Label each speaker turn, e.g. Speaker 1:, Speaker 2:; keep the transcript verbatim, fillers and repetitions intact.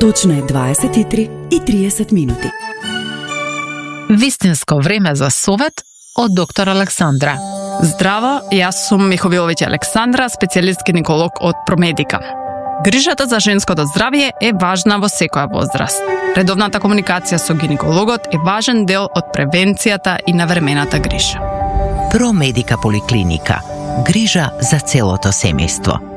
Speaker 1: Точно е дваесет и три и триесет минути.
Speaker 2: Вистинско време за совет од доктор Александра.
Speaker 3: Здраво, јас сум Миховиловиќ Александра, специјалист гинеколог од Промедика. Грижата за женското здравје е важна во секоја возраст. Редовната комуникација со гинекологот е важен дел од превенцијата и навремената грижа.
Speaker 4: Промедика поликлиника. Грижа за целото семејство.